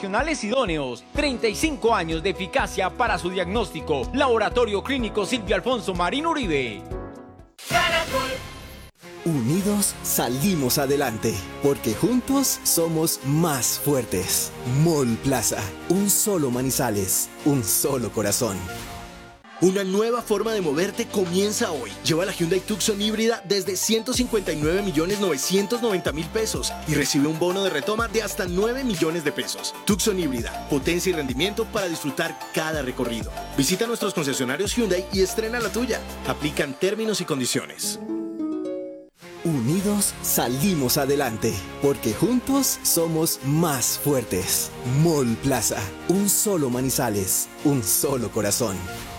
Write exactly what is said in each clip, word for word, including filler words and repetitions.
profesionales idóneos, treinta y cinco años de eficacia para su diagnóstico. Laboratorio Clínico Silvio Alfonso Marín Uribe. Unidos salimos adelante, porque juntos somos más fuertes. Mall Plaza, un solo Manizales, un solo corazón. Una nueva forma de moverte comienza hoy. Lleva la Hyundai Tucson híbrida desde ciento cincuenta y nueve millones novecientos noventa mil pesos y recibe un bono de retoma de hasta nueve millones de pesos. Tucson híbrida, potencia y rendimiento para disfrutar cada recorrido. Visita nuestros concesionarios Hyundai y estrena la tuya. Aplican términos y condiciones. Unidos salimos adelante, porque juntos somos más fuertes. Mall Plaza, un solo Manizales, un solo corazón.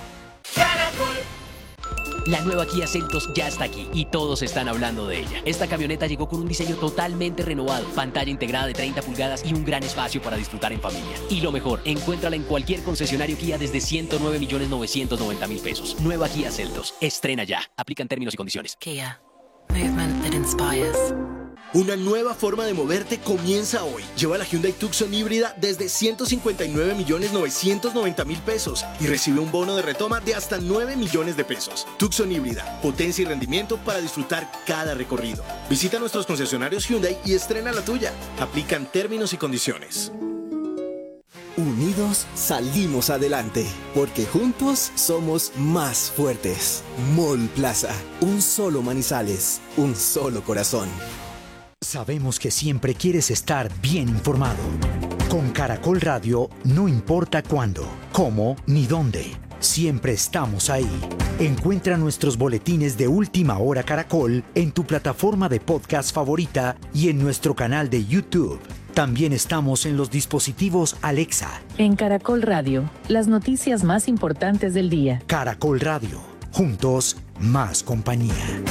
La nueva Kia Seltos ya está aquí y todos están hablando de ella. Esta camioneta llegó con un diseño totalmente renovado, pantalla integrada de treinta pulgadas y un gran espacio para disfrutar en familia. Y lo mejor, encuéntrala en cualquier concesionario Kia desde ciento nueve millones novecientos noventa mil pesos. Nueva Kia Seltos, estrena ya. Aplican términos y condiciones. Kia, movement that inspires. Una nueva forma de moverte comienza hoy. Lleva la Hyundai Tucson híbrida desde ciento cincuenta y nueve millones novecientos noventa mil pesos y recibe un bono de retoma de hasta nueve millones de pesos. Tucson híbrida, potencia y rendimiento para disfrutar cada recorrido. Visita nuestros concesionarios Hyundai y estrena la tuya. Aplican términos y condiciones. Unidos salimos adelante, porque juntos somos más fuertes. Mall Plaza, un solo Manizales, un solo corazón. Sabemos que siempre quieres estar bien informado. Con Caracol Radio, no importa cuándo, cómo ni dónde, siempre estamos ahí. Encuentra nuestros boletines de Última Hora Caracol en tu plataforma de podcast favorita y en nuestro canal de YouTube. También estamos en los dispositivos Alexa. En Caracol Radio, las noticias más importantes del día. Caracol Radio, juntos, más compañía.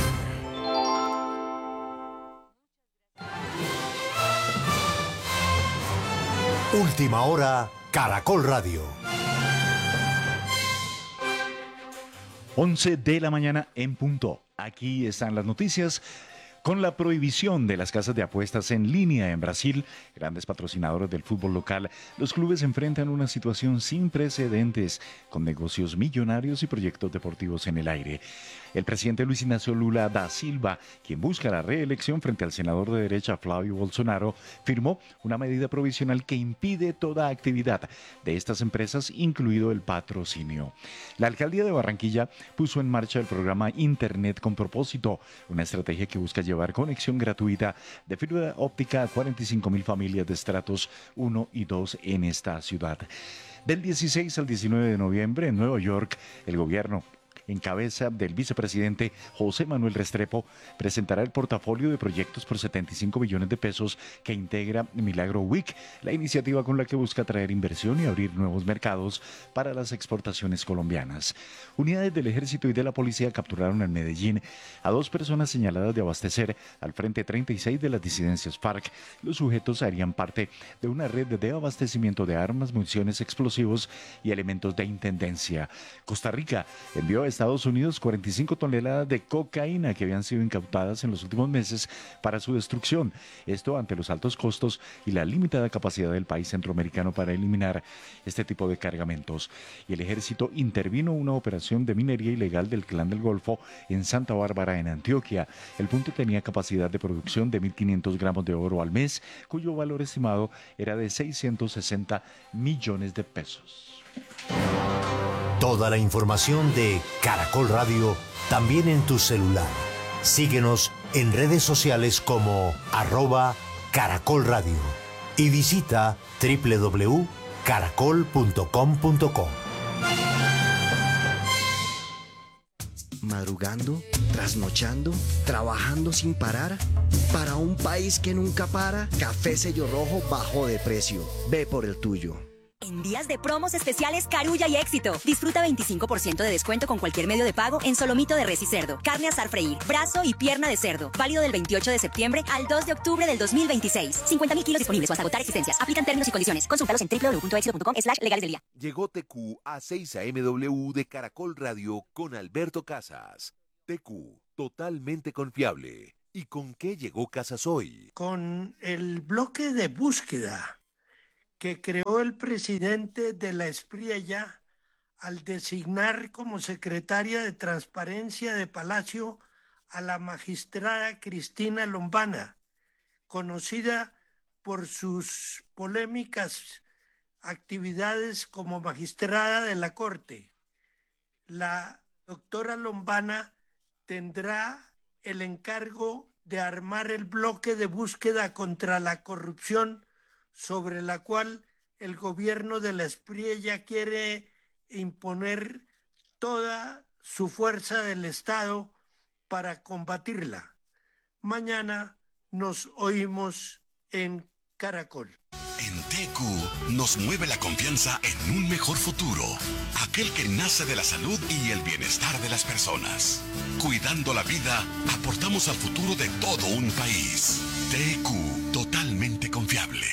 Última Hora, Caracol Radio. once de la mañana en punto. Aquí están las noticias. Con la prohibición de las casas de apuestas en línea en Brasil, grandes patrocinadores del fútbol local, los clubes enfrentan una situación sin precedentes, con negocios millonarios y proyectos deportivos en el aire. El presidente Luis Ignacio Lula da Silva, quien busca la reelección frente al senador de derecha Flavio Bolsonaro, firmó una medida provisional que impide toda actividad de estas empresas, incluido el patrocinio. La alcaldía de Barranquilla puso en marcha el programa Internet con Propósito, una estrategia que busca llevar conexión gratuita de fibra óptica a cuarenta y cinco mil familias de estratos uno y dos en esta ciudad. Del dieciséis al diecinueve de noviembre en Nueva York, el gobierno, en cabeza del vicepresidente José Manuel Restrepo, presentará el portafolio de proyectos por setenta y cinco millones de pesos que integra Milagro Week, la iniciativa con la que busca atraer inversión y abrir nuevos mercados para las exportaciones colombianas. Unidades del Ejército y de la Policía capturaron en Medellín a dos personas señaladas de abastecer al Frente treinta y seis de las disidencias FARC. Los sujetos harían parte de una red de abastecimiento de armas, municiones, explosivos y elementos de intendencia. Costa Rica envió a Estados Unidos cuarenta y cinco toneladas de cocaína que habían sido incautadas en los últimos meses para su destrucción. Esto ante los altos costos y la limitada capacidad del país centroamericano para eliminar este tipo de cargamentos. Y el ejército intervino una operación de minería ilegal del Clan del Golfo en Santa Bárbara, en Antioquia. El punto tenía capacidad de producción de mil quinientos gramos de oro al mes, cuyo valor estimado era de seiscientos sesenta millones de pesos. Toda la información de Caracol Radio también en tu celular. Síguenos en redes sociales como arroba Caracol Radio y visita doble u doble u doble u punto caracol punto com punto co. Madrugando, trasnochando, trabajando sin parar. Para un país que nunca para, Café Sello Rojo bajó de precio. Ve por el tuyo. En días de promos especiales Carulla y Éxito. Disfruta veinticinco por ciento de descuento con cualquier medio de pago en solomito de res y cerdo, carne asar freír, brazo y pierna de cerdo. Válido del veintiocho de septiembre al dos de octubre del dos mil veintiséis. cincuenta mil kilos disponibles o hasta agotar existencias. Aplican términos y condiciones. Consúltalos en doble u doble u doble u punto éxito punto com slash legales del día. Llegó T Q a seis a m W de Caracol Radio con Alberto Casas. T Q, totalmente confiable. ¿Y con qué llegó Casas hoy? Con el bloque de búsqueda, que creó el presidente de la Espriella al designar como secretaria de Transparencia de Palacio a la magistrada Cristina Lombana, conocida por sus polémicas actividades como magistrada de la Corte. La doctora Lombana tendrá el encargo de armar el bloque de búsqueda contra la corrupción sobre la cual el gobierno de la Espriella quiere imponer toda su fuerza del Estado para combatirla. Mañana nos oímos en Caracol. En T E C U nos mueve la confianza en un mejor futuro, aquel que nace de la salud y el bienestar de las personas. Cuidando la vida, aportamos al futuro de todo un país. T E C U, totalmente confiable.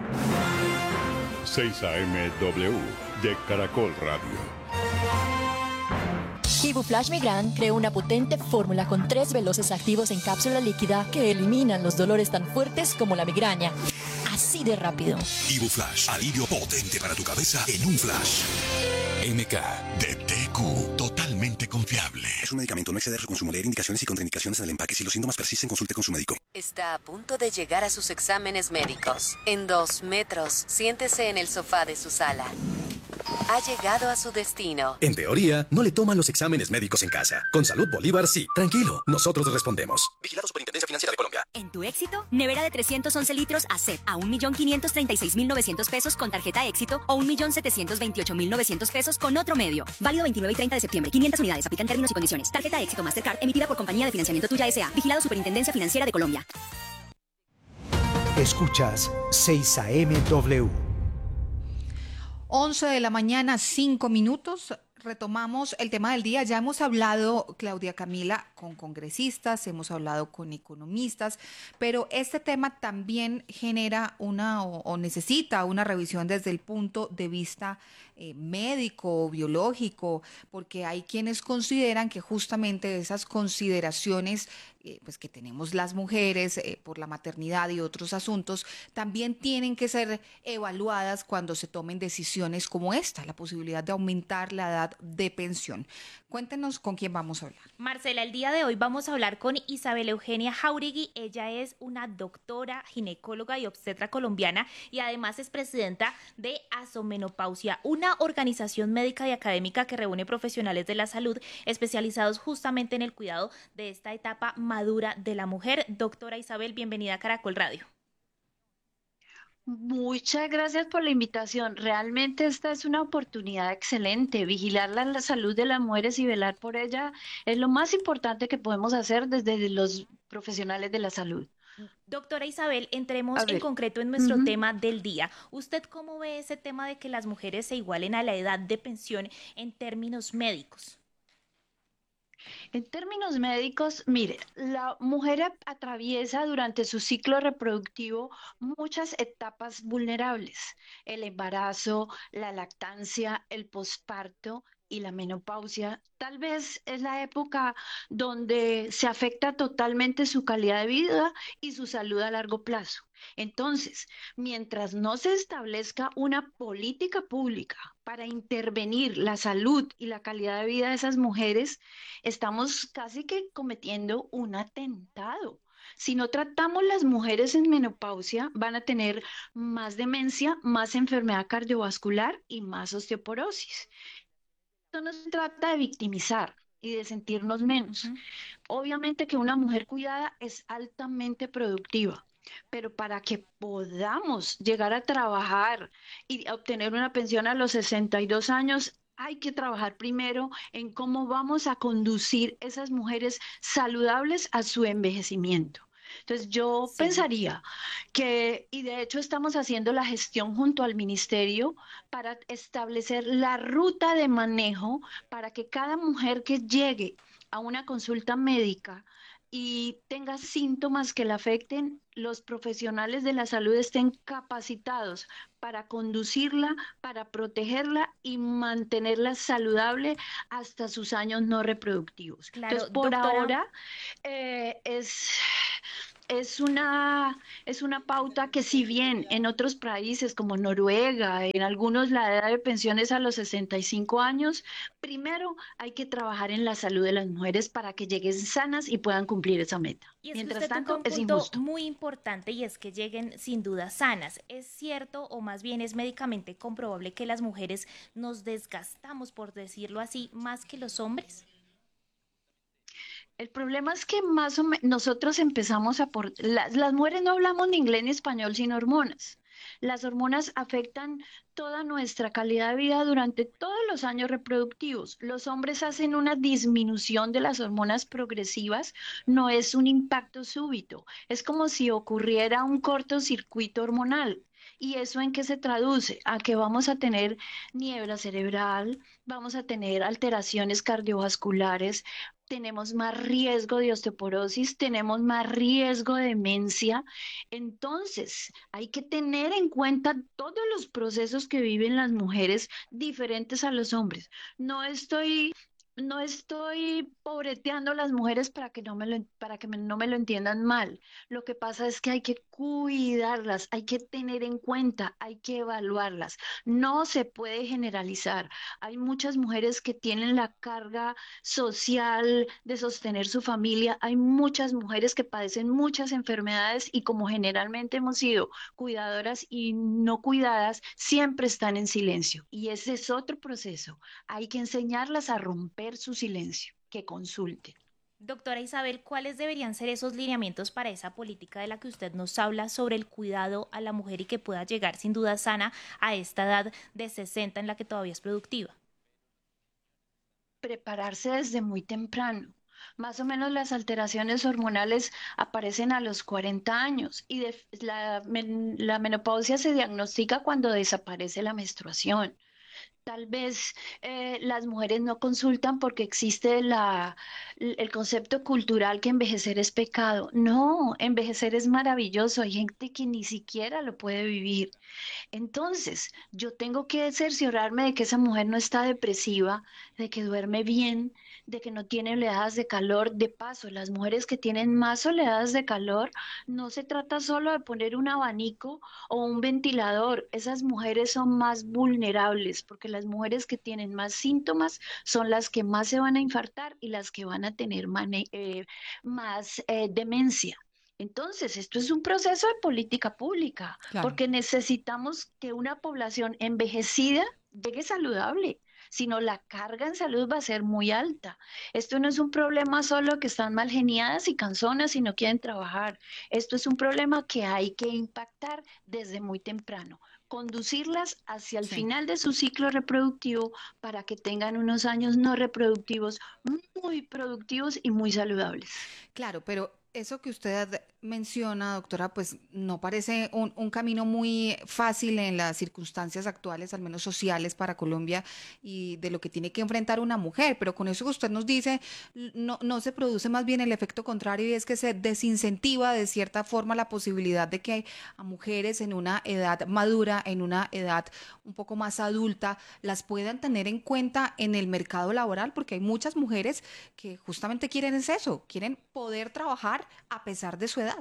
seis A M W de Caracol Radio. Ibuflash Migran creó una potente fórmula con tres veloces activos en cápsula líquida que eliminan los dolores tan fuertes como la migraña. Así de rápido. Ibuflash, alivio potente para tu cabeza en un flash. M K de T E C U, totalmente confiable. Es un medicamento, no exceder su consumo, leer indicaciones y contraindicaciones en el empaque. Si los síntomas persisten, consulte con su médico. Está a punto de llegar a sus exámenes médicos. En dos metros, siéntese en el sofá de su sala. Ha llegado a su destino. En teoría, no le toman los exámenes médicos en casa. Con Salud Bolívar, sí. Tranquilo, nosotros respondemos. Vigilado Superintendencia Financiera de Colombia. En tu Éxito, nevera de trescientos once litros a C E P a un millón quinientos treinta y seis mil novecientos pesos con tarjeta Éxito o un millón setecientos veintiocho mil novecientos pesos con otro medio. Válido veintinueve y treinta de septiembre. quinientas unidades. Aplican términos y condiciones. Tarjeta Éxito Mastercard emitida por Compañía de Financiamiento Tuya S A. Vigilado Superintendencia Financiera de Colombia. Escuchas seis A M W. once de la mañana, cinco minutos. Retomamos el tema del día. Ya hemos hablado, Claudia Camila, con congresistas, hemos hablado con economistas, pero este tema también genera una o, o necesita una revisión desde el punto de vista eh, médico, biológico, porque hay quienes consideran que justamente esas consideraciones eh, pues que tenemos las mujeres eh, por la maternidad y otros asuntos también tienen que ser evaluadas cuando se tomen decisiones como esta, la posibilidad de aumentar la edad de pensión. Cuéntenos con quién vamos a hablar. Marcela, el día de hoy vamos a hablar con Isabel Eugenia Jauregui. Ella es una doctora, ginecóloga y obstetra colombiana y además es presidenta de Asomenopausia, una organización médica y académica que reúne profesionales de la salud especializados justamente en el cuidado de esta etapa madura de la mujer. Doctora Isabel, bienvenida a Caracol Radio. Muchas gracias por la invitación. Realmente esta es una oportunidad excelente. Vigilar la, la salud de las mujeres y velar por ella es lo más importante que podemos hacer desde los profesionales de la salud. Doctora Isabel, entremos en concreto en nuestro uh-huh. tema del día. ¿Usted cómo ve ese tema de que las mujeres se igualen a la edad de pensión en términos médicos? En términos médicos, mire, la mujer atraviesa durante su ciclo reproductivo muchas etapas vulnerables: el embarazo, la lactancia, el posparto y la menopausia. Tal vez es la época donde se afecta totalmente su calidad de vida y su salud a largo plazo. Entonces, mientras no se establezca una política pública para intervenir la salud y la calidad de vida de esas mujeres, estamos casi que cometiendo un atentado. Si no tratamos las mujeres en menopausia, van a tener más demencia, más enfermedad cardiovascular y más osteoporosis. Esto no se trata de victimizar y de sentirnos menos. Uh-huh. Obviamente que una mujer cuidada es altamente productiva, pero para que podamos llegar a trabajar y obtener una pensión a los sesenta y dos años, hay que trabajar primero en cómo vamos a conducir esas mujeres saludables a su envejecimiento. Entonces yo sí. pensaría que, y de hecho estamos haciendo la gestión junto al ministerio para establecer la ruta de manejo para que cada mujer que llegue a una consulta médica y tenga síntomas que la afecten, los profesionales de la salud estén capacitados para conducirla, para protegerla y mantenerla saludable hasta sus años no reproductivos. Claro, Entonces, por doctora... ahora eh, es... es una, es una pauta que si bien en otros países como Noruega, en algunos la edad de pensión es a los sesenta y cinco años, primero hay que trabajar en la salud de las mujeres para que lleguen sanas y puedan cumplir esa meta. Y es Mientras que usted toca tanto, un es punto injusto. muy importante y es que lleguen sin duda sanas. ¿Es cierto o más bien es médicamente comprobable que las mujeres nos desgastamos, por decirlo así, más que los hombres? El problema es que más o menos nosotros empezamos a por las, las mujeres no hablamos ni inglés ni español sin hormonas. Las hormonas afectan toda nuestra calidad de vida durante todos los años reproductivos. Los hombres hacen una disminución de las hormonas progresivas, no es un impacto súbito, es como si ocurriera un cortocircuito hormonal. ¿Y eso en qué se traduce? A que vamos a tener niebla cerebral, vamos a tener alteraciones cardiovasculares, tenemos más riesgo de osteoporosis, tenemos más riesgo de demencia. Entonces, hay que tener en cuenta todos los procesos que viven las mujeres diferentes a los hombres. No estoy no estoy pobreteando a las mujeres para que no me lo, para que me- no me lo entiendan mal. Lo que pasa es que hay que cuidarlas, hay que tener en cuenta, hay que evaluarlas. No se puede generalizar. Hay muchas mujeres que tienen la carga social de sostener su familia. Hay muchas mujeres que padecen muchas enfermedades y como generalmente hemos sido cuidadoras y no cuidadas, siempre están en silencio. Y ese es otro proceso. Hay que enseñarlas a romper su silencio, que consulten. Doctora Isabel, ¿cuáles deberían ser esos lineamientos para esa política de la que usted nos habla sobre el cuidado a la mujer y que pueda llegar sin duda sana a esta edad de sesenta en la que todavía es productiva? Prepararse desde muy temprano. Más o menos las alteraciones hormonales aparecen a los cuarenta años y de- la, men- la menopausia se diagnostica cuando desaparece la menstruación. Tal vez eh, las mujeres no consultan porque existe la, el concepto cultural que envejecer es pecado. No, envejecer es maravilloso. Hay gente que ni siquiera lo puede vivir. Entonces, yo tengo que cerciorarme de que esa mujer no está depresiva, de que duerme bien, de que no tiene oleadas de calor. De paso, las mujeres que tienen más oleadas de calor, no se trata solo de poner un abanico o un ventilador. Esas mujeres son más vulnerables porque las mujeres que tienen más síntomas son las que más se van a infartar y las que van a tener mane- eh, más eh, demencia. Entonces, esto es un proceso de política pública, Claro. porque necesitamos que una población envejecida llegue saludable, si no la carga en salud va a ser muy alta. Esto no es un problema solo que están mal geniadas y canzonas y no quieren trabajar. Esto es un problema que hay que impactar desde muy temprano, conducirlas hacia el Sí. final de su ciclo reproductivo para que tengan unos años no reproductivos muy productivos y muy saludables. Claro, pero eso que usted menciona, doctora, pues no parece un, un camino muy fácil en las circunstancias actuales, al menos sociales para Colombia y de lo que tiene que enfrentar una mujer. Pero con eso que usted nos dice, no, no se produce más bien el efecto contrario y es que se desincentiva de cierta forma la posibilidad de que a mujeres en una edad madura, en una edad un poco más adulta, las puedan tener en cuenta en el mercado laboral, porque hay muchas mujeres que justamente quieren es eso, quieren poder trabajar a pesar de su edad.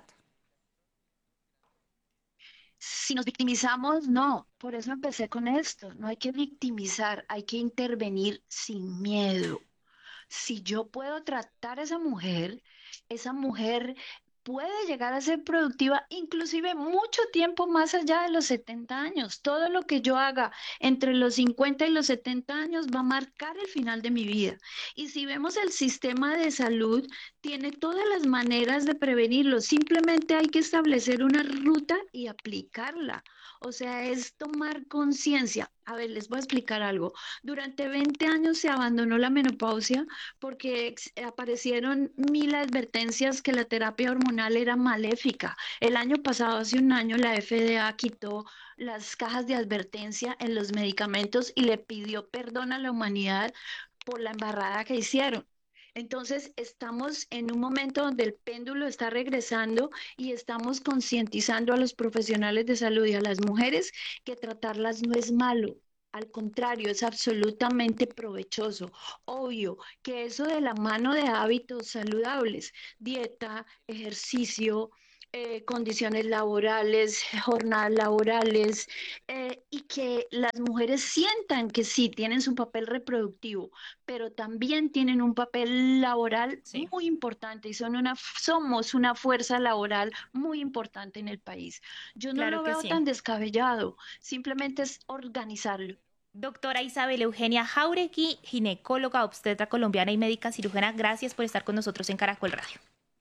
Si nos victimizamos, no. Por eso empecé con esto. No hay que victimizar, hay que intervenir sin miedo. Si yo puedo tratar a esa mujer, esa mujer puede llegar a ser productiva inclusive mucho tiempo más allá de los setenta años. Todo lo que yo haga entre los cincuenta y los setenta años va a marcar el final de mi vida. Y si vemos el sistema de salud, tiene todas las maneras de prevenirlo. Simplemente hay que establecer una ruta y aplicarla. O sea, es tomar conciencia. A ver, les voy a explicar algo. Durante veinte años se abandonó la menopausia porque ex- aparecieron mil advertencias que la terapia hormonal era maléfica. El año pasado, hace un año, la F D A quitó las cajas de advertencia en los medicamentos y le pidió perdón a la humanidad por la embarrada que hicieron. Entonces, estamos en un momento donde el péndulo está regresando y estamos concientizando a los profesionales de salud y a las mujeres que tratarlas no es malo. Al contrario, es absolutamente provechoso. Obvio que eso de la mano de hábitos saludables, dieta, ejercicio, eh, condiciones laborales, jornadas laborales, eh, y que las mujeres sientan que sí, tienen su papel reproductivo, pero también tienen un papel laboral sí. muy importante y son una, somos una fuerza laboral muy importante en el país. Yo no Claro lo que veo sí. tan descabellado, simplemente es organizarlo. Doctora Isabel Eugenia Jáuregui, ginecóloga, obstetra colombiana y médica cirujana, gracias por estar con nosotros en Caracol Radio.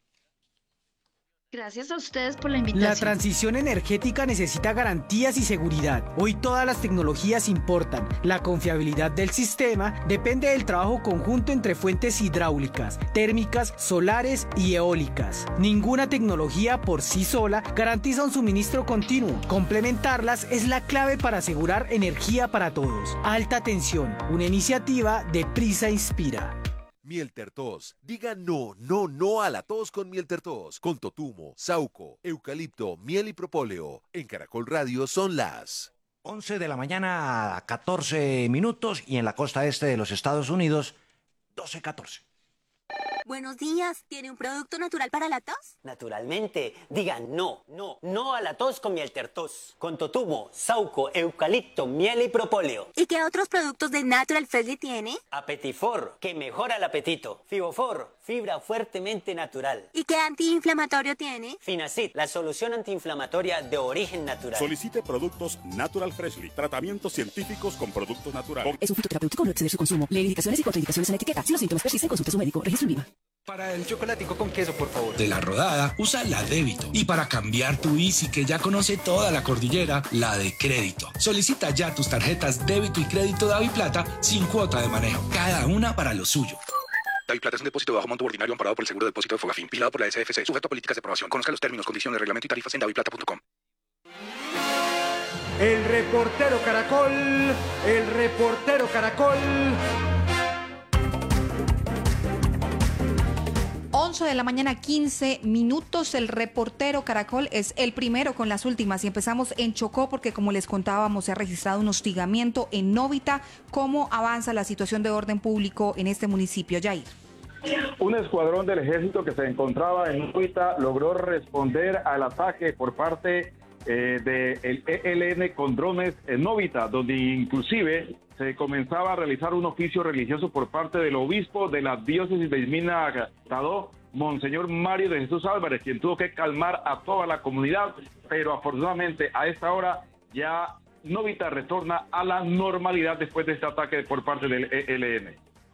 Gracias a ustedes por la invitación. La transición energética necesita garantías y seguridad. Hoy todas las tecnologías importan. La confiabilidad del sistema depende del trabajo conjunto entre fuentes hidráulicas, térmicas, solares y eólicas. Ninguna tecnología por sí sola garantiza un suministro continuo. Complementarlas es la clave para asegurar energía para todos. Alta tensión, una iniciativa de Prisa Inspira. Miel Tertos. Diga no, no, no a la tos con Miel Tertos. Con totumo, sauco, eucalipto, miel y propóleo. En Caracol Radio son las once de la mañana, catorce minutos, y en la costa este de los Estados Unidos, doce catorce. Buenos días, ¿tiene un producto natural para la tos? Naturalmente, digan no, no, no a la tos con Miel Tertos. Con totumo, sauco, eucalipto, miel y propóleo. ¿Y qué otros productos de Natural Freshly tiene? Apetifor, que mejora el apetito. Fibofor, fibra fuertemente natural. ¿Y qué antiinflamatorio tiene? Finacid, la solución antiinflamatoria de origen natural. Solicite productos Natural Freshly, tratamientos científicos con productos naturales. Es un fitoterapéutico, no exceder su consumo. Lee indicaciones y contraindicaciones en la etiqueta. Si los síntomas persisten, consulte a su médico. Registro en Viva. Para el chocolatico con queso, por favor. De La Rodada, usa la débito. Y para cambiar tu Easy, que ya conoce toda la cordillera, la de crédito. Solicita ya tus tarjetas débito y crédito DaviPlata sin cuota de manejo. Cada una para lo suyo. DaviPlata es un depósito de bajo monto ordinario amparado por el Seguro de Depósito de Fogafín, vigilado por la S F C, sujeto a políticas de aprobación. Conozca los términos, condiciones, reglamento y tarifas en daviplata punto com. El reportero Caracol, el reportero Caracol. once de la mañana, quince minutos. El reportero Caracol es el primero con las últimas y empezamos en Chocó porque, como les contábamos, se ha registrado un hostigamiento en Novita. ¿Cómo avanza la situación de orden público en este municipio, Yair? Un escuadrón del ejército que se encontraba en Novita logró responder al ataque por parte eh, del E L N con drones en Novita, donde inclusive se comenzaba a realizar un oficio religioso por parte del obispo de la diócesis de Ismina Tadó, Monseñor Mario de Jesús Álvarez, quien tuvo que calmar a toda la comunidad, pero afortunadamente a esta hora ya Novita retorna a la normalidad después de este ataque por parte del E L N.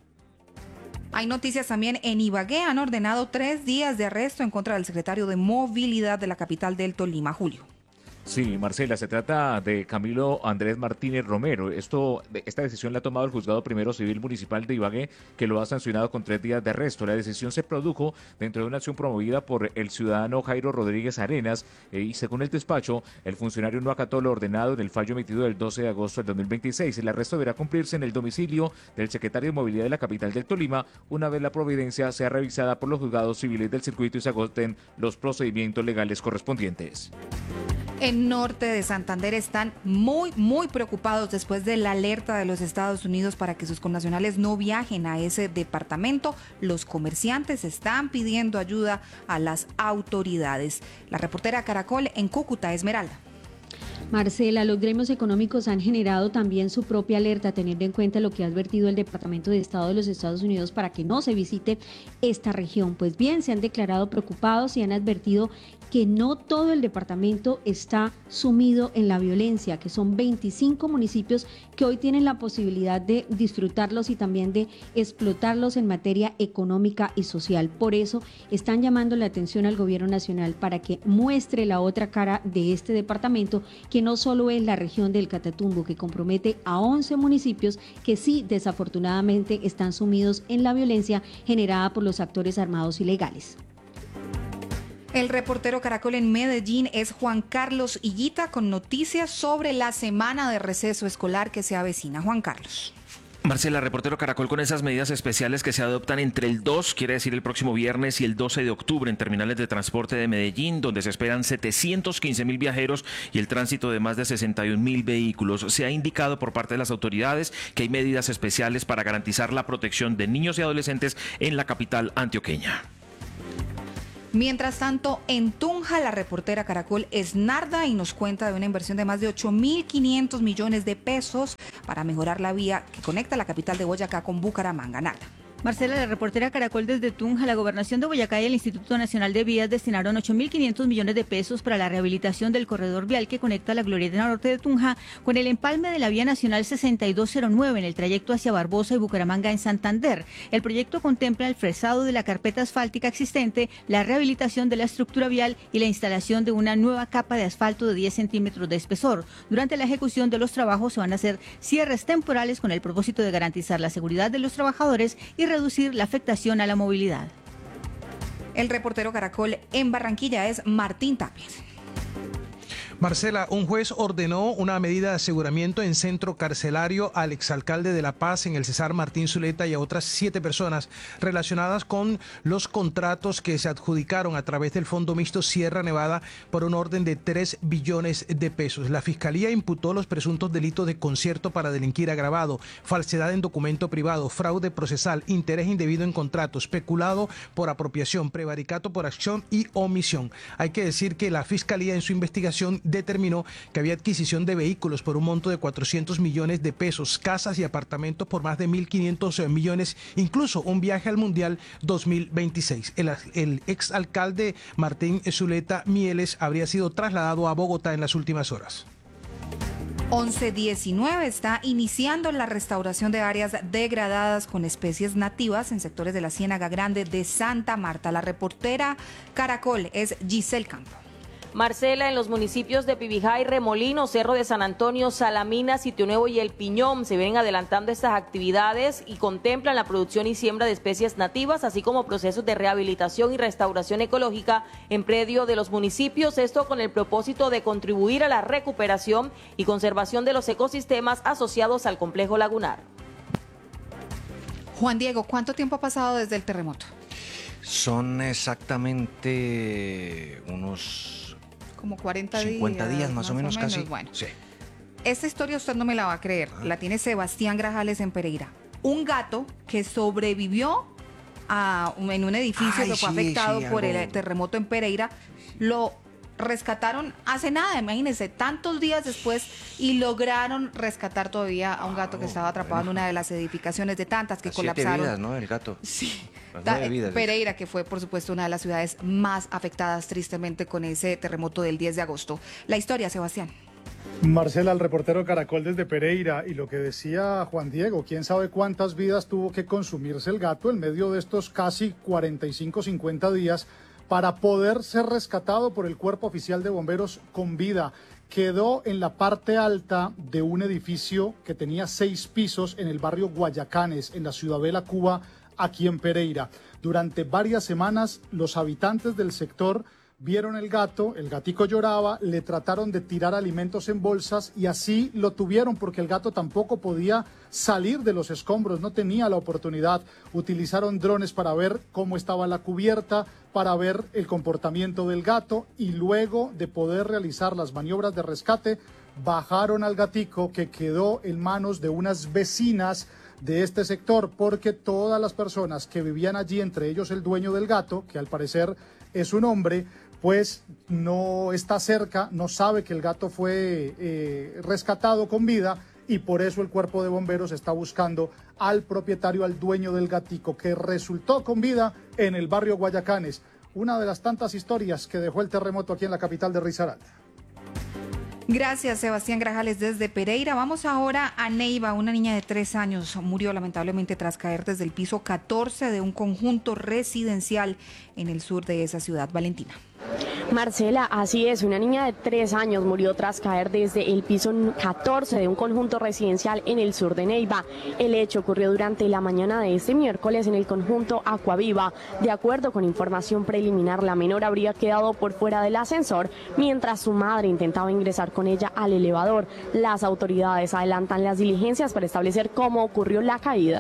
Hay noticias también en Ibagué. Han ordenado tres días de arresto en contra del secretario de Movilidad de la capital del Tolima, Julio. Sí, Marcela, se trata de Camilo Andrés Martínez Romero. Esto, esta decisión la ha tomado el Juzgado Primero Civil Municipal de Ibagué, que lo ha sancionado con tres días de arresto. La decisión se produjo dentro de una acción promovida por el ciudadano Jairo Rodríguez Arenas eh, y, según el despacho, el funcionario no acató lo ordenado en el fallo emitido el doce de agosto del dos mil veintiséis. El arresto deberá cumplirse en el domicilio del secretario de Movilidad de la capital del Tolima, una vez la providencia sea revisada por los juzgados civiles del circuito y se agoten los procedimientos legales correspondientes. En norte de Santander están muy, muy preocupados después de la alerta de los Estados Unidos para que sus connacionales no viajen a ese departamento. Los comerciantes están pidiendo ayuda a las autoridades. La reportera Caracol en Cúcuta, Esmeralda. Marcela, los gremios económicos han generado también su propia alerta, teniendo en cuenta lo que ha advertido el Departamento de Estado de los Estados Unidos para que no se visite esta región. Pues bien, se han declarado preocupados y han advertido que no todo el departamento está sumido en la violencia, que son veinticinco municipios que hoy tienen la posibilidad de disfrutarlos y también de explotarlos en materia económica y social. Por eso están llamando la atención al gobierno nacional para que muestre la otra cara de este departamento, que no solo es la región del Catatumbo, que compromete a once municipios que sí, desafortunadamente, están sumidos en la violencia generada por los actores armados ilegales. El reportero Caracol en Medellín es Juan Carlos Higuita con noticias sobre la semana de receso escolar que se avecina. Juan Carlos. Marcela, reportero Caracol, con esas medidas especiales que se adoptan entre el dos, quiere decir el próximo viernes, y el doce de octubre en terminales de transporte de Medellín, donde se esperan setecientos quince mil viajeros y el tránsito de más de sesenta y un mil vehículos. Se ha indicado por parte de las autoridades que hay medidas especiales para garantizar la protección de niños y adolescentes en la capital antioqueña. Mientras tanto, en Tunja, la reportera Caracol Esnarda y nos cuenta de una inversión de más de ocho mil quinientos millones de pesos para mejorar la vía que conecta la capital de Boyacá con Bucaramanga. Narda. Marcela, la reportera Caracol desde Tunja, la Gobernación de Boyacá y el Instituto Nacional de Vías destinaron ocho mil quinientos millones de pesos para la rehabilitación del corredor vial que conecta la Glorieta Norte de Tunja con el empalme de la vía nacional sesenta y dos cero nueve en el trayecto hacia Barbosa y Bucaramanga en Santander. El proyecto contempla el fresado de la carpeta asfáltica existente, la rehabilitación de la estructura vial y la instalación de una nueva capa de asfalto de diez centímetros de espesor. Durante la ejecución de los trabajos se van a hacer cierres temporales con el propósito de garantizar la seguridad de los trabajadores y reducir la afectación a la movilidad. El reportero Caracol en Barranquilla es Martín Tapia. Marcela, un juez ordenó una medida de aseguramiento en centro carcelario al exalcalde de La Paz, en el Cesar, Martín Zuleta, y a otras siete personas relacionadas con los contratos que se adjudicaron a través del Fondo Mixto Sierra Nevada por un orden de tres billones de pesos. La Fiscalía imputó los presuntos delitos de concierto para delinquir agravado, falsedad en documento privado, fraude procesal, interés indebido en contratos, peculado por apropiación, prevaricato por acción y omisión. Hay que decir que la Fiscalía en su investigación determinó que había adquisición de vehículos por un monto de cuatrocientos millones de pesos, casas y apartamentos por más de mil quinientos millones, incluso un viaje al Mundial dos mil veintiséis. El, el exalcalde Martín Zuleta Mieles habría sido trasladado a Bogotá en las últimas horas. once diecinueve está iniciando la restauración de áreas degradadas con especies nativas en sectores de la Ciénaga Grande de Santa Marta. La reportera Caracol es Giselle Campo. Marcela, en los municipios de Pibijay, Remolino, Cerro de San Antonio, Salamina, Sitio Nuevo y El Piñón se vienen adelantando estas actividades y contemplan la producción y siembra de especies nativas, así como procesos de rehabilitación y restauración ecológica en predio de los municipios, esto con el propósito de contribuir a la recuperación y conservación de los ecosistemas asociados al complejo lagunar. Juan Diego, ¿cuánto tiempo ha pasado desde el terremoto? Son exactamente unos como cuarenta cincuenta días, días más, más o menos, o menos casi. Bueno, sí. Esta historia usted no me la va a creer. Ah. La tiene Sebastián Grajales en Pereira. Un gato que sobrevivió a, en un edificio Ay, que fue sí, afectado sí, por algo... el terremoto en Pereira. Lo rescataron hace nada, imagínense, tantos días después, y lograron rescatar todavía a un gato oh, que estaba atrapado bueno. en una de las edificaciones de tantas que las colapsaron. Siete vidas, ¿no? El gato. Sí. Vidas, Pereira, que fue por supuesto una de las ciudades más afectadas tristemente con ese terremoto del diez de agosto. La historia, Sebastián. Marcela, el reportero Caracol desde Pereira, y lo que decía Juan Diego, quién sabe cuántas vidas tuvo que consumirse el gato en medio de estos casi cuarenta y cinco, cincuenta días para poder ser rescatado por el Cuerpo Oficial de Bomberos con vida. Quedó en la parte alta de un edificio que tenía seis pisos en el barrio Guayacanes, en la Ciudadela Cuba, aquí en Pereira. Durante varias semanas los habitantes del sector vieron el gato, el gatico lloraba, le trataron de tirar alimentos en bolsas y así lo tuvieron porque el gato tampoco podía salir de los escombros, no tenía la oportunidad. Utilizaron drones para ver cómo estaba la cubierta, para ver el comportamiento del gato y luego de poder realizar las maniobras de rescate, bajaron al gatico que quedó en manos de unas vecinas de este sector, porque todas las personas que vivían allí, entre ellos el dueño del gato, que al parecer es un hombre, pues no está cerca, no sabe que el gato fue eh, rescatado con vida y por eso el cuerpo de bomberos está buscando al propietario, al dueño del gatico, que resultó con vida en el barrio Guayacanes. Una de las tantas historias que dejó el terremoto aquí en la capital de Risaralda. Gracias, Sebastián Grajales desde Pereira. Vamos ahora a Neiva. Una niña de tres años murió lamentablemente tras caer desde el piso catorce de un conjunto residencial en el sur de esa ciudad. Valentina. Marcela, así es, una niña de tres años murió tras caer desde el piso catorce de un conjunto residencial en el sur de Neiva. El hecho ocurrió durante la mañana de este miércoles en el conjunto Acuaviva. De acuerdo con información preliminar, la menor habría quedado por fuera del ascensor mientras su madre intentaba ingresar con ella al elevador. Las autoridades adelantan las diligencias para establecer cómo ocurrió la caída.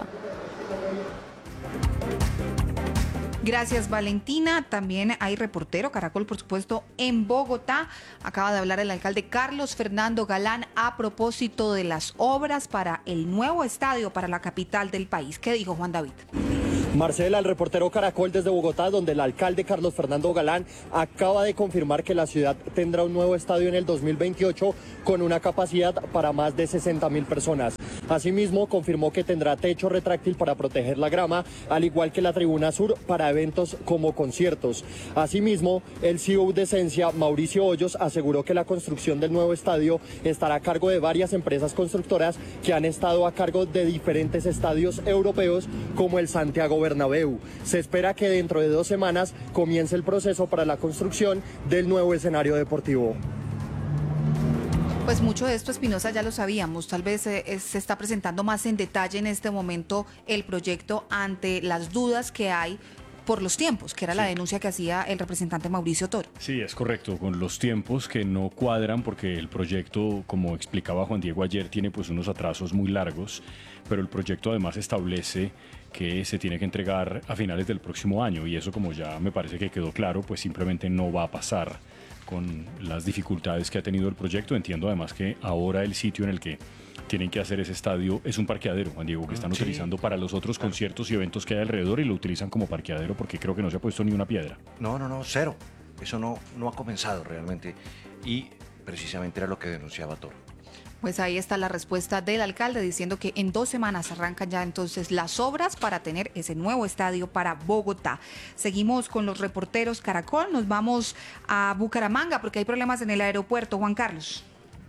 Gracias, Valentina. También hay reportero Caracol, por supuesto, en Bogotá. Acaba de hablar el alcalde Carlos Fernando Galán a propósito de las obras para el nuevo estadio para la capital del país. ¿Qué dijo Juan David? Marcela, el reportero Caracol desde Bogotá, donde el alcalde Carlos Fernando Galán acaba de confirmar que la ciudad tendrá un nuevo estadio en el dos mil veintiocho con una capacidad para más de sesenta mil personas. Asimismo, confirmó que tendrá techo retráctil para proteger la grama, al igual que la tribuna sur para eventos como conciertos. Asimismo, el C E O de Esencia, Mauricio Hoyos, aseguró que la construcción del nuevo estadio estará a cargo de varias empresas constructoras que han estado a cargo de diferentes estadios europeos como el Santiago Bernabéu. Se espera que dentro de dos semanas comience el proceso para la construcción del nuevo escenario deportivo. Pues mucho de esto, Espinosa, ya lo sabíamos. Tal vez eh, se está presentando más en detalle en este momento el proyecto ante las dudas que hay por los tiempos, que era sí. la denuncia que hacía el representante Mauricio Toro. Sí, es correcto, con los tiempos que no cuadran porque el proyecto, como explicaba Juan Diego ayer, tiene pues unos atrasos muy largos, pero el proyecto además establece que se tiene que entregar a finales del próximo año y eso, como ya me parece que quedó claro, pues simplemente no va a pasar con las dificultades que ha tenido el proyecto. Entiendo además que ahora el sitio en el que tienen que hacer ese estadio es un parqueadero, Juan Diego, que están sí. utilizando para los otros conciertos y eventos que hay alrededor y lo utilizan como parqueadero porque creo que no se ha puesto ni una piedra. No, no, no, cero. Eso no, no ha comenzado realmente y precisamente era lo que denunciaba Toro. Pues ahí está la respuesta del alcalde diciendo que en dos semanas arrancan ya entonces las obras para tener ese nuevo estadio para Bogotá. Seguimos con los reporteros Caracol, nos vamos a Bucaramanga porque hay problemas en el aeropuerto. Juan Carlos.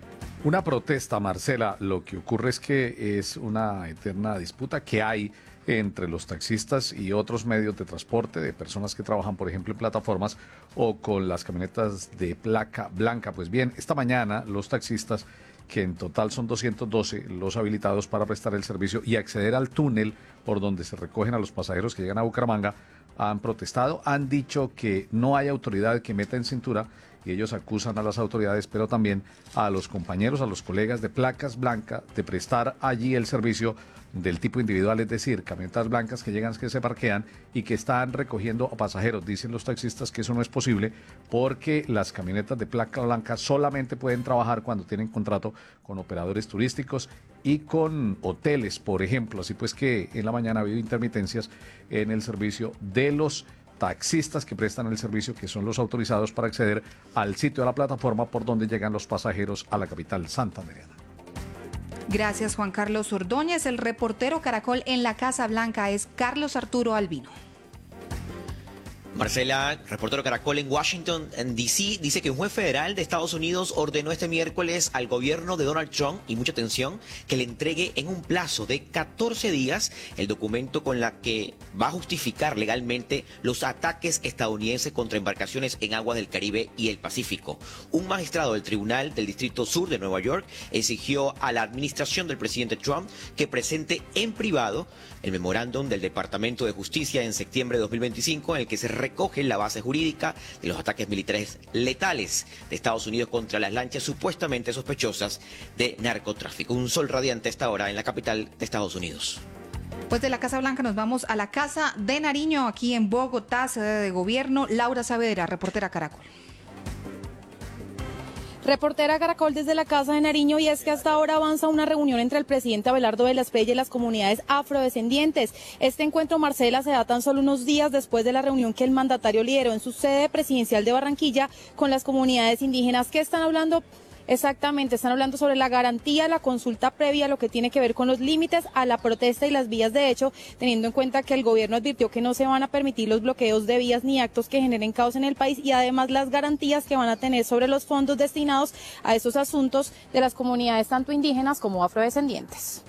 Una protesta, Marcela. Lo que ocurre es que es una eterna disputa que hay entre los taxistas y otros medios de transporte de personas que trabajan, por ejemplo, en plataformas o con las camionetas de placa blanca. Pues bien, esta mañana los taxistas, que en total son doscientos doce los habilitados para prestar el servicio y acceder al túnel por donde se recogen a los pasajeros que llegan a Bucaramanga, han protestado, han dicho que no hay autoridad que meta en cintura y ellos acusan a las autoridades, pero también a los compañeros, a los colegas de placas blancas de prestar allí el servicio del tipo individual, es decir, camionetas blancas que llegan, que se parquean y que están recogiendo a pasajeros. Dicen los taxistas que eso no es posible porque las camionetas de placa blanca solamente pueden trabajar cuando tienen contrato con operadores turísticos y con hoteles, por ejemplo. Así pues que en la mañana ha habido intermitencias en el servicio de los taxistas que prestan el servicio, que son los autorizados para acceder al sitio de la plataforma por donde llegan los pasajeros a la capital santandereana. Gracias, Juan Carlos Ordóñez. El reportero Caracol en la Casa Blanca es Carlos Arturo Albino. Marcela, reportero Caracol en Washington, en D C, dice que un juez federal de Estados Unidos ordenó este miércoles al gobierno de Donald Trump, y mucha atención, que le entregue en un plazo de catorce días el documento con la que va a justificar legalmente los ataques estadounidenses contra embarcaciones en aguas del Caribe y el Pacífico. Un magistrado del Tribunal del Distrito Sur de Nueva York exigió a la administración del presidente Trump que presente en privado el memorándum del Departamento de Justicia en septiembre de dos mil veinticinco, en el que se recoge la base jurídica de los ataques militares letales de Estados Unidos contra las lanchas supuestamente sospechosas de narcotráfico. Un sol radiante a esta hora en la capital de Estados Unidos. Pues de la Casa Blanca nos vamos a la Casa de Nariño, aquí en Bogotá, sede de gobierno. Laura Saavedra, reportera Caracol. Reportera Caracol desde la Casa de Nariño, y es que hasta ahora avanza una reunión entre el presidente Abelardo de la Espriella y las comunidades afrodescendientes. Este encuentro, Marcela, se da tan solo unos días después de la reunión que el mandatario lideró en su sede presidencial de Barranquilla con las comunidades indígenas. ¿Qué están hablando? Exactamente, están hablando sobre la garantía, la consulta previa, lo que tiene que ver con los límites a la protesta y las vías de hecho, teniendo en cuenta que el gobierno advirtió que no se van a permitir los bloqueos de vías ni actos que generen caos en el país, y además las garantías que van a tener sobre los fondos destinados a esos asuntos de las comunidades tanto indígenas como afrodescendientes.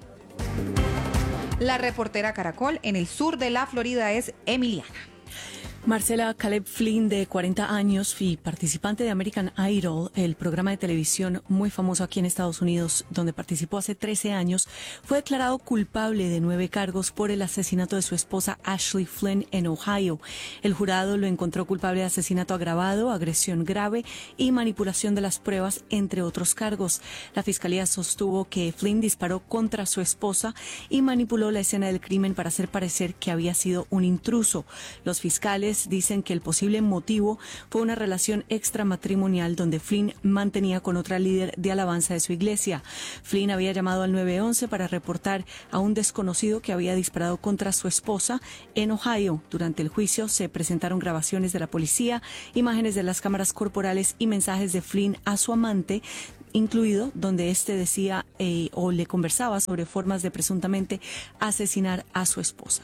La reportera Caracol en el sur de la Florida es Emiliana. Marcela, Caleb Flynn, de cuarenta años y participante de American Idol, el programa de televisión muy famoso aquí en Estados Unidos, donde participó hace trece años, fue declarado culpable de nueve cargos por el asesinato de su esposa Ashley Flynn en Ohio. El jurado lo encontró culpable de asesinato agravado, agresión grave y manipulación de las pruebas, entre otros cargos. La fiscalía sostuvo que Flynn disparó contra su esposa y manipuló la escena del crimen para hacer parecer que había sido un intruso. Los fiscales familiares dicen que el posible motivo fue una relación extramatrimonial donde Flynn mantenía con otra líder de alabanza de su iglesia. Flynn había llamado al nueve once para reportar a un desconocido que había disparado contra su esposa en Ohio. Durante el juicio se presentaron grabaciones de la policía, imágenes de las cámaras corporales y mensajes de Flynn a su amante, incluido donde éste decía eh, o le conversaba sobre formas de presuntamente asesinar a su esposa.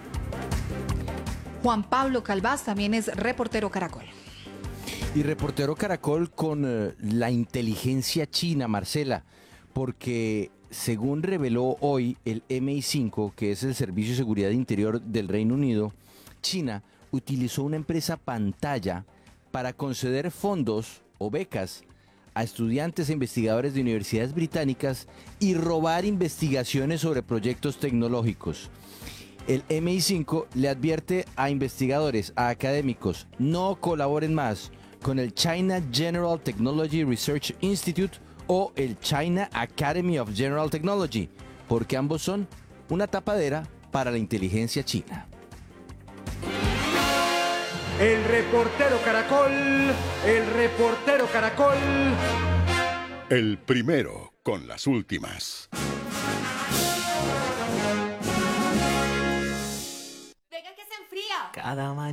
Juan Pablo Calvás también es reportero Caracol. Y reportero Caracol con eh, la inteligencia china, Marcela, porque según reveló hoy el M I cinco, que es el Servicio de Seguridad Interior del Reino Unido, China utilizó una empresa pantalla para conceder fondos o becas a estudiantes e investigadores de universidades británicas y robar investigaciones sobre proyectos tecnológicos. El M I cinco le advierte a investigadores, a académicos, no colaboren más con el China General Technology Research Institute o el China Academy of General Technology, porque ambos son una tapadera para la inteligencia china. El reportero Caracol, el reportero Caracol. El primero con las últimas. Venga que se enfría. Cada